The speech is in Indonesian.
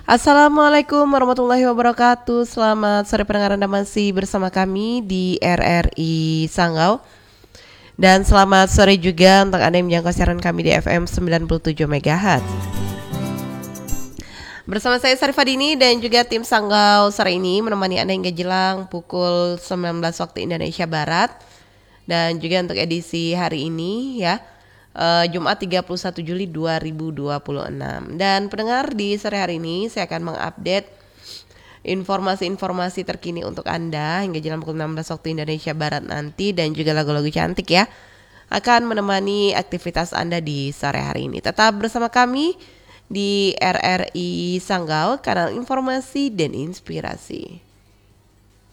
Assalamualaikum warahmatullahi wabarakatuh. Selamat sore pendengar, Anda masih bersama kami di RRI Sanggau. Dan selamat sore juga untuk Anda yang menjangkau siaran kami di FM 97 MHz. Bersama saya Sarifah Dini dan juga tim Sanggau sore ini menemani Anda hingga jelang pukul 19 waktu Indonesia Barat. Dan juga untuk edisi hari ini ya, Jumat 31 Juli 2026. Dan pendengar, di sore hari ini saya akan mengupdate informasi-informasi terkini untuk Anda hingga jam pukul 16 waktu Indonesia Barat nanti, dan juga lagu-lagu cantik ya akan menemani aktivitas Anda di sore hari ini. Tetap bersama kami di RRI Sanggau, kanal informasi dan inspirasi.